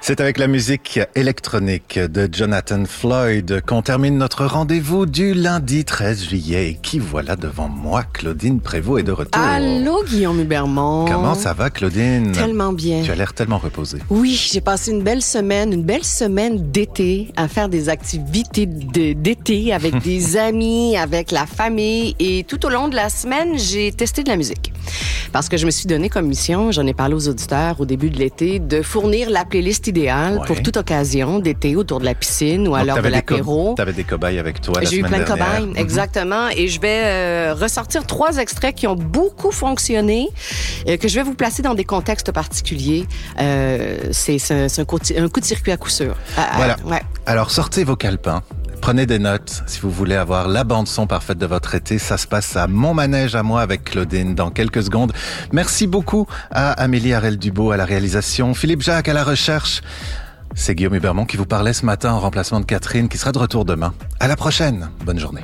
C'est avec la musique électronique de Jonathan Floyd qu'on termine notre rendez-vous du lundi 13 juillet. Et qui voilà devant moi, Claudine Prévost est de retour. Allô, Guillaume Hubermont. Comment ça va, Claudine? Tellement bien. Tu as l'air tellement reposée. Oui, j'ai passé une belle semaine d'été à faire des activités d'été avec des amis, avec la famille. Et tout au long de la semaine, j'ai testé de la musique. Parce que je me suis donné comme mission, j'en ai parlé aux auditeurs au début de l'été, de fournir la playlist idéale pour toute occasion d'été autour de la piscine ou à l'heure de l'apéro. Tu avais des cobayes avec toi la semaine dernière. J'ai eu plein de cobayes, exactement. Et je vais ressortir 3 extraits qui ont beaucoup fonctionné, que je vais vous placer dans des contextes particuliers. C'est un coup de circuit à coup sûr. Voilà. Ouais. Alors, sortez vos calepins. Prenez des notes si vous voulez avoir la bande-son parfaite de votre été. Ça se passe à Mon Manège à moi avec Claudine dans quelques secondes. Merci beaucoup à Amélie Harel-Dubois à la réalisation, Philippe Jacques à la recherche. C'est Guillaume Hubermont qui vous parlait ce matin en remplacement de Catherine qui sera de retour demain. À la prochaine. Bonne journée.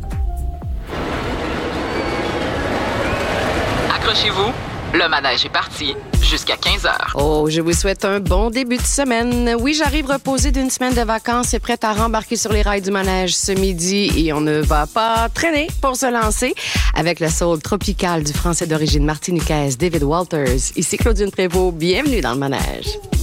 Accrochez-vous. Le manège est parti jusqu'à 15h. Oh, je vous souhaite un bon début de semaine. Oui, j'arrive reposée d'une semaine de vacances et prête à rembarquer sur les rails du manège ce midi. Et on ne va pas traîner pour se lancer avec le soul tropical du français d'origine martiniquaise David Walters. Ici Claudine Prévost. Bienvenue dans le manège.